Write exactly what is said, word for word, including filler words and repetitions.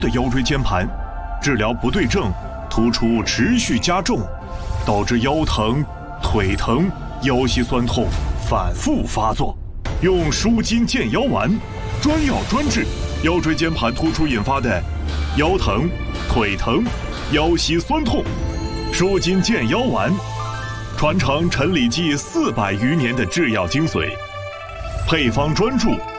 的腰椎间盘，治疗不对症，突出持续加重，导致腰疼、腿疼、腰膝酸痛反复发作。用舒筋健腰丸，专药专治腰椎间盘突出引发的腰疼、腿疼、腰膝酸痛。舒筋健腰丸，传承陈李济四百余年的制药精髓，配方专注